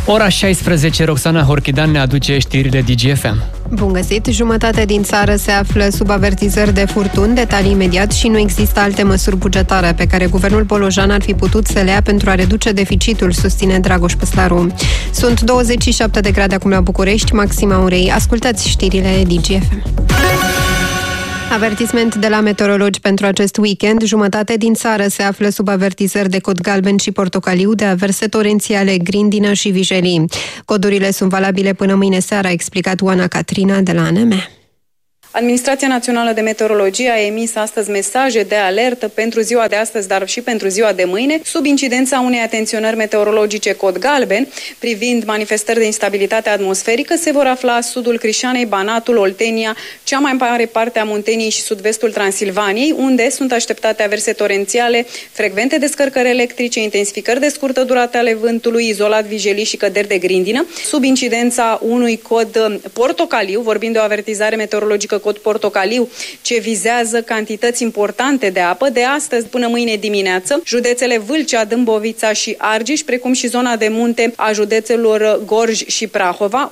Ora 16, Roxana Horchidan ne aduce știrile DGFM. Bun găsit! Jumătate din țară se află sub avertizări de furtuni, detalii imediat, și nu există alte măsuri bugetare pe care guvernul Bolojan ar fi putut să le ia pentru a reduce deficitul, susține Dragoș Păslaru. Sunt 27 de grade acum la București, maxima orei. Ascultați știrile DGFM. Avertisment de la meteorologi pentru acest weekend. Jumătate din țară se află sub avertizări de cod galben și portocaliu de averse torențiale, grindină și vijelii. Codurile sunt valabile până mâine seara, a explicat Oana Catrina de la ANM. Administrația Națională de Meteorologie a emis astăzi mesaje de alertă pentru ziua de astăzi, dar și pentru ziua de mâine, sub incidența unei atenționări meteorologice cod galben, privind manifestări de instabilitate atmosferică. Se vor afla sudul Crișanei, Banatul, Oltenia, cea mai mare parte a Munteniei și sud-vestul Transilvaniei, unde sunt așteptate averse torențiale, frecvente descărcări electrice, intensificări de scurtă durată ale vântului, izolat vijelii și căderi de grindină. Sub incidența unui cod portocaliu, vorbind de o avertizare meteorologică cod portocaliu, ce vizează cantități importante de apă, de astăzi până mâine dimineață, județele Vâlcea, Dâmbovița și Argeș, precum și zona de munte a județelor Gorj și Prahova.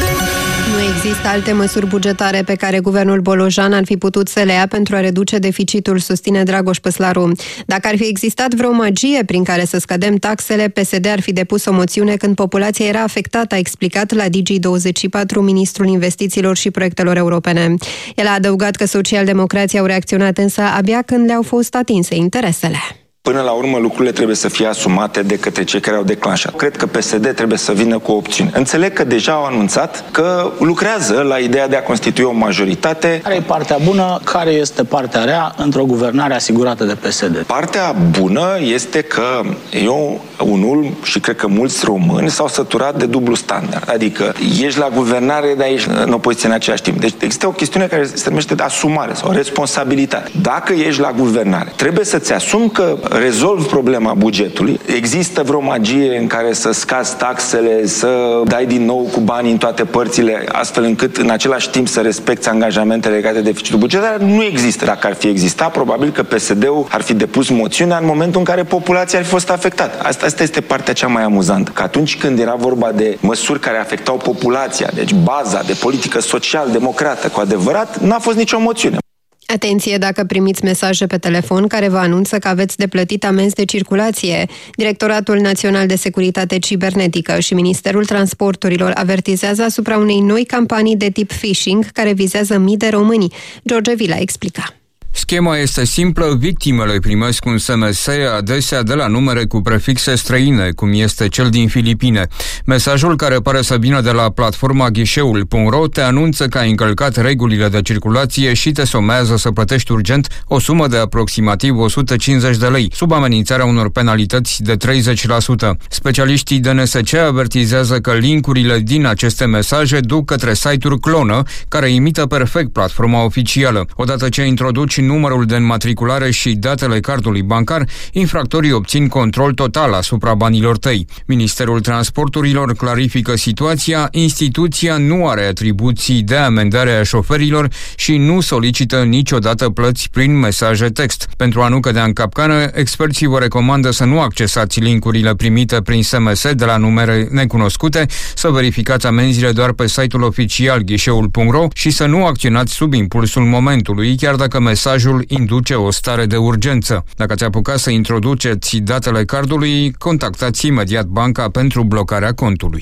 Nu există alte măsuri bugetare pe care guvernul Bolojan ar fi putut să le ia pentru a reduce deficitul, susține Dragoș Păslaru. Dacă ar fi existat vreo magie prin care să scădem taxele, PSD ar fi depus o moțiune când populația era afectată, a explicat la Digi24 ministrul investițiilor și proiectelor europene. El a adăugat că socialdemocrații au reacționat însă abia când le-au fost atinse interesele. Până la urmă, lucrurile trebuie să fie asumate de către cei care au declanșat. Cred că PSD trebuie să vină cu opțiuni. Înțeleg că deja au anunțat că lucrează la ideea de a constitui o majoritate. Care e partea bună? Care este partea rea într-o guvernare asigurată de PSD? Partea bună este că eu, unul, și cred că mulți români s-au săturat de dublu standard. Adică ești la guvernare, dar ești în opoziție în același timp. Deci există o chestiune care se numește de asumare sau responsabilitate. Dacă ești la guvernare, trebuie să-ți asumi că rezolvi problema bugetului. Există vreo magie în care să scazi taxele, să dai din nou cu banii în toate părțile, astfel încât în același timp să respecti angajamentele legate de deficitul bugetar? Nu există. Dacă ar fi existat, probabil că PSD-ul ar fi depus moțiunea în momentul în care populația ar fi fost afectată. Asta este partea cea mai amuzantă. Că atunci când era vorba de măsuri care afectau populația, deci baza de politică social-democrată, cu adevărat, n-a fost nicio moțiune. Atenție dacă primiți mesaje pe telefon care vă anunță că aveți de plătit amenzi de circulație. Directoratul Național de Securitate Cibernetică și Ministerul Transporturilor avertizează asupra unei noi campanii de tip phishing care vizează mii de români. George Vila explica. Schema este simplă, victimele primesc un SMS, adesea de la numere cu prefixe străine, cum este cel din Filipine. Mesajul, care pare să vină de la platforma ghișeul.ro, te anunță că ai încălcat regulile de circulație și te somează să plătești urgent o sumă de aproximativ 150 de lei, sub amenințarea unor penalități de 30%. Specialiștii DNSC avertizează că linkurile din aceste mesaje duc către site-uri clonă, care imită perfect platforma oficială. Odată ce introduci numărul de înmatriculare și datele cardului bancar, infractorii obțin control total asupra banilor tăi. Ministerul Transporturilor clarifică situația, instituția nu are atribuții de amendare a șoferilor și nu solicită niciodată plăți prin mesaje text. Pentru a nu cădea în capcană, experții vă recomandă să nu accesați linkurile primite prin SMS de la numere necunoscute, să verificați amenziile doar pe site-ul oficial ghișeul.ro și să nu acționați sub impulsul momentului, chiar dacă mesajul induce o stare de urgență. Dacă ați apucat să introduceți datele cardului, contactați imediat banca pentru blocarea contului.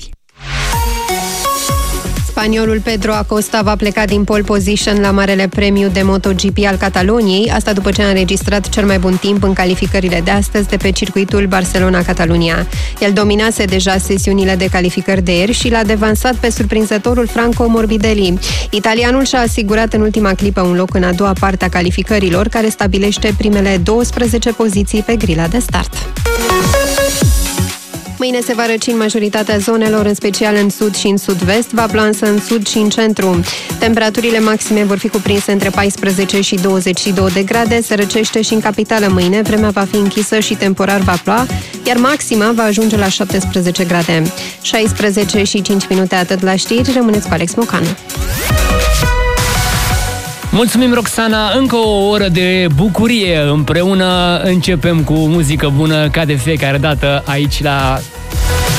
Spaniolul Pedro Acosta va pleca din pole position la Marele Premiu de MotoGP al Cataloniei, asta după ce a înregistrat cel mai bun timp în calificările de astăzi de pe circuitul Barcelona-Catalunia. El dominase deja sesiunile de calificări de ieri și l-a devansat pe surprinzătorul Franco Morbidelli. Italianul și-a asigurat în ultima clipă un loc în a doua parte a calificărilor, care stabilește primele 12 poziții pe grila de start. Mâine se va răci în majoritatea zonelor, în special în sud și în sud-vest, va ploua însă în sud și în centru. Temperaturile maxime vor fi cuprinse între 14 și 22 de grade, se răcește și în capitală mâine, vremea va fi închisă și temporar va ploua, iar maxima va ajunge la 17 grade. 16 și 5 minute atât la știri, rămâneți cu Alex Mocanu. Mulțumim, Roxana! Încă o oră de bucurie împreună. Începem cu muzică bună, ca de fiecare dată, aici la